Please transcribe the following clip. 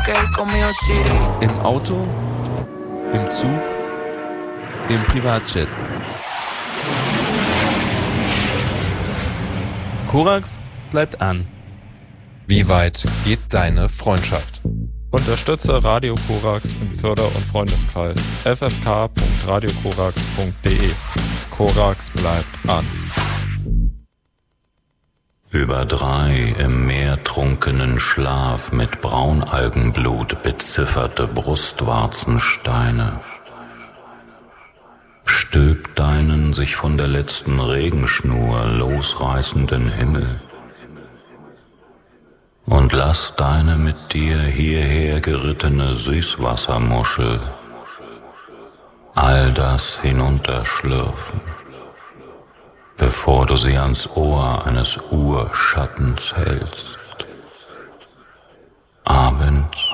conmigo Siri. Im Auto, im Zug, im Privatjet. Korax bleibt an. Wie weit geht deine Freundschaft? Unterstütze Radio Korax im Förder- und Freundeskreis. ffk.radiokorax.de. Korax bleibt an. Über 3 im Meer trunkenen Schlaf mit Braunalgenblut bezifferte Brustwarzensteine. Stülp deinen sich von der letzten Regenschnur losreißenden Himmel und lass deine mit dir hierher gerittene Süßwassermuschel all das hinunterschlürfen, bevor du sie ans Ohr eines Urschattens hältst. Abends